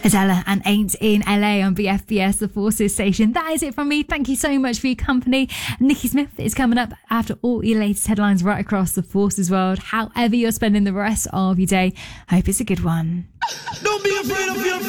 Adela and Ain't in LA on BFBS, the Forces station. That is it from me. Thank you so much for your company. Nikki Smith is coming up after all your latest headlines right across the Forces world. However you're spending the rest of your day, hope it's a good one. Don't be afraid of your